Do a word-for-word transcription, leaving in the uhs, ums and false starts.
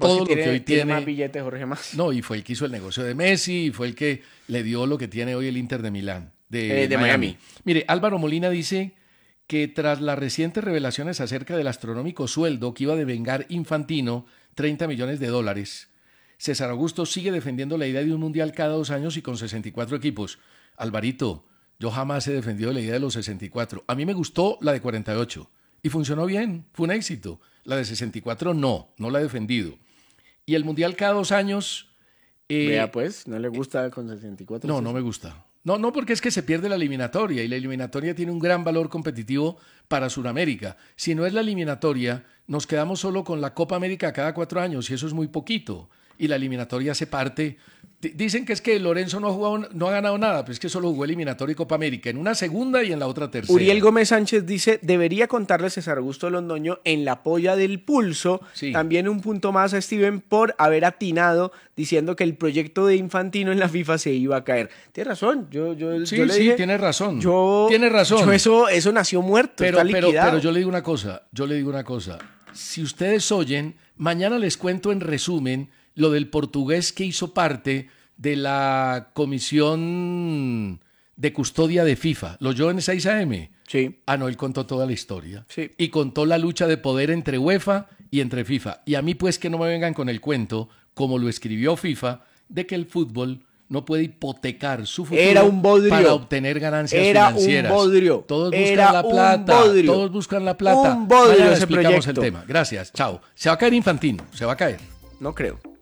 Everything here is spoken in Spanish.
todo lo tiene, que hoy tiene tiene. más billetes, Jorge Mas. No, y fue el que hizo el negocio de Messi, y fue el que le dio lo que tiene hoy el Inter de Milán, de, Eh, de Miami. Miami. Mire, Álvaro Molina dice que tras las recientes revelaciones acerca del astronómico sueldo que iba a devengar Infantino, treinta millones de dólares, César Augusto sigue defendiendo la idea de un mundial cada dos años y con sesenta y cuatro equipos. Alvarito, yo jamás he defendido la idea de los sesenta y cuatro. A mí me gustó la de cuarenta y ocho y funcionó bien, fue un éxito. La de sesenta y cuatro no, no la he defendido. Y el mundial cada dos años... Eh, Vea pues, ¿no le gusta con sesenta y cuatro? no, no me gusta. No, no, porque es que se pierde la eliminatoria y la eliminatoria tiene un gran valor competitivo para Sudamérica. Si no es la eliminatoria, nos quedamos solo con la Copa América cada cuatro años y eso es muy poquito. Y la eliminatoria se parte. D- Dicen que es que Lorenzo no ha, jugado, no ha ganado nada, pero es que solo jugó eliminatoria y Copa América, en una segunda y en la otra tercera. Uriel Gómez Sánchez dice, debería contarle César Augusto Londoño en la polla del pulso. Sí. También un punto más a Steven por haber atinado diciendo que el proyecto de Infantino en la FIFA se iba a caer. Tiene razón, yo, yo, Sí, yo le sí, dije, tiene razón. Yo, Tiene razón. yo eso, eso nació muerto, Pero, está pero, liquidado. pero yo le digo una cosa, yo le digo una cosa. Si ustedes oyen, mañana les cuento en resumen lo del portugués que hizo parte de la comisión de custodia de FIFA. ¿Lo oyó en seis A M? Sí. Ah, no, él contó toda la historia. Sí. Y contó la lucha de poder entre UEFA y entre FIFA. Y a mí, pues, que no me vengan con el cuento, como lo escribió FIFA, de que el fútbol no puede hipotecar su futuro Era un bodrio. para obtener ganancias Era financieras. un bodrio. Todos buscan Era la un plata. bodrio. Todos buscan la plata. Un bodrio Mañana ese explicamos proyecto. el tema. Gracias. Chao. Se va a caer Infantino. Se va a caer. No creo.